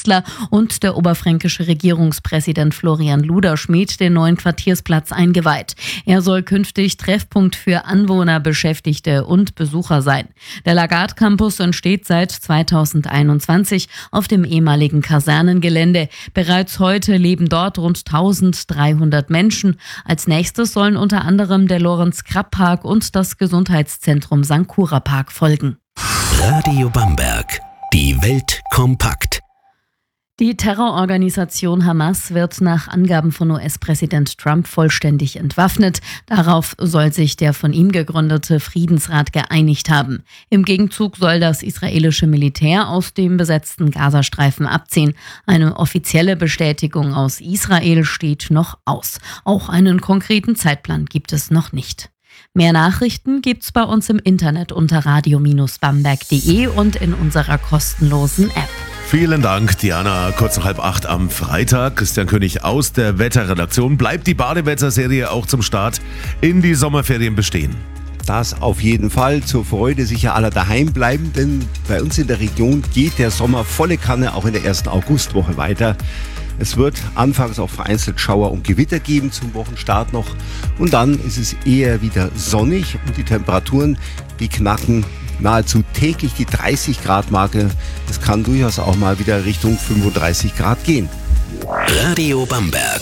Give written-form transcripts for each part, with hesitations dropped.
Kanzler und der oberfränkische Regierungspräsident Florian Luderschmidt den neuen Quartiersplatz eingeweiht. Er soll künftig Treffpunkt für Anwohner, Beschäftigte und Besucher sein. Der Lagarde Campus entsteht seit 2021 auf dem ehemaligen Kasernengelände. Bereits heute leben dort rund 1300 Menschen. Als nächstes sollen unter anderem der Lorenz-Krapp-Park und das Gesundheitszentrum Sankura-Park folgen. Radio Bamberg. Die Welt kompakt. Die Terrororganisation Hamas wird nach Angaben von US-Präsident Trump vollständig entwaffnet. Darauf soll sich der von ihm gegründete Friedensrat geeinigt haben. Im Gegenzug soll das israelische Militär aus dem besetzten Gazastreifen abziehen. Eine offizielle Bestätigung aus Israel steht noch aus. Auch einen konkreten Zeitplan gibt es noch nicht. Mehr Nachrichten gibt's bei uns im Internet unter radio-bamberg.de und in unserer kostenlosen App. Vielen Dank, Diana. Kurz nach 7:30 am Freitag. Christian König aus der Wetterredaktion. Bleibt die Badewetterserie auch zum Start in die Sommerferien bestehen? Das auf jeden Fall, zur Freude sicher aller daheim bleiben, denn bei uns in der Region geht der Sommer volle Kanne auch in der ersten Augustwoche weiter. Es wird anfangs auch vereinzelt Schauer und Gewitter geben zum Wochenstart noch und dann ist es eher wieder sonnig und die Temperaturen, die knacken nahezu täglich die 30-Grad-Marke. Es kann durchaus auch mal wieder Richtung 35 Grad gehen. Radio Bamberg.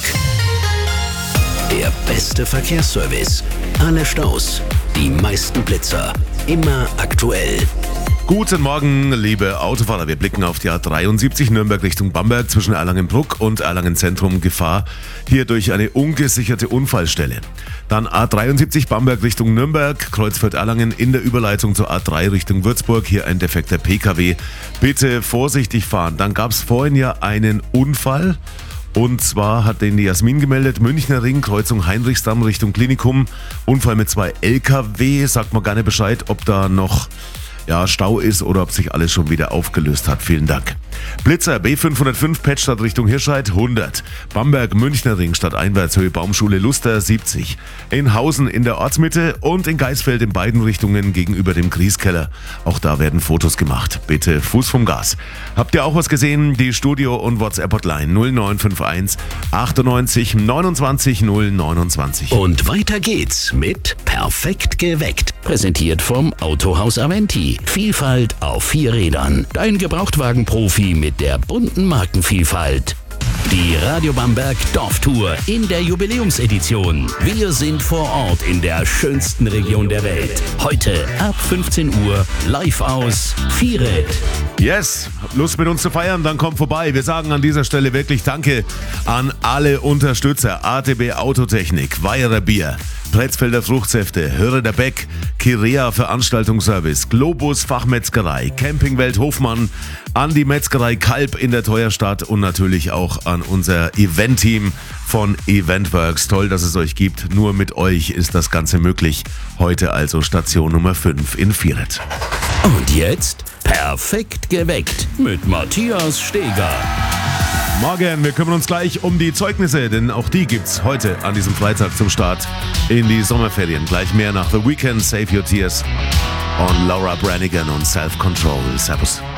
Der beste Verkehrsservice. Alle Staus, die meisten Blitzer. Immer aktuell. Guten Morgen, liebe Autofahrer. Wir blicken auf die A73 Nürnberg Richtung Bamberg zwischen Erlangen-Bruck und Erlangen-Zentrum. Gefahr hier durch eine ungesicherte Unfallstelle. Dann A73 Bamberg Richtung Nürnberg, Kreuzfeld-Erlangen in der Überleitung zur A3 Richtung Würzburg. Hier ein defekter PKW. Bitte vorsichtig fahren. Dann gab es vorhin ja einen Unfall. Und zwar hat den die Jasmin gemeldet, Münchner Ring, Kreuzung Heinrichsdamm Richtung Klinikum. Unfall mit 2 LKW. Sagt mal gerne Bescheid, ob da noch Stau ist oder ob sich alles schon wieder aufgelöst hat. Vielen Dank. Blitzer B505 Pettstadt Richtung Hirscheid 100. Bamberg Münchner Ring stadteinwärts Höhe Baumschule Luster 70. In Hausen in der Ortsmitte und in Geisfeld in beiden Richtungen gegenüber dem Grieskeller. Auch da werden Fotos gemacht. Bitte Fuß vom Gas. Habt ihr auch was gesehen? Die Studio- und WhatsApp-Hotline 0951 98 29 029. Und weiter geht's mit Perfekt geweckt. Präsentiert vom Autohaus Aventi. Vielfalt auf 4 Rädern. Dein Gebrauchtwagen-Profi mit der bunten Markenvielfalt. Die Radio Bamberg Dorftour in der Jubiläumsedition. Wir sind vor Ort in der schönsten Region der Welt. Heute ab 15 Uhr live aus Vieret. Yes, Lust mit uns zu feiern, dann kommt vorbei. Wir sagen an dieser Stelle wirklich Danke an alle Unterstützer. ATB Autotechnik, Weierer Bier, Pretzfelder Fruchtsäfte, Hörer der Beck, Kirea Veranstaltungsservice, Globus Fachmetzgerei, Campingwelt Hofmann, an die Metzgerei Kalb in der Teuerstadt und natürlich auch an unser Event-Team von Eventworks. Toll, dass es euch gibt. Nur mit euch ist das Ganze möglich. Heute also Station Nummer 5 in Vieret. Und jetzt Perfekt geweckt mit Matthias Steger. Morgen, wir kümmern uns gleich um die Zeugnisse, denn auch die gibt's heute an diesem Freitag zum Start in die Sommerferien. Gleich mehr nach The Weeknd, Save Your Tears und Laura Branigan und Self Control. Servus.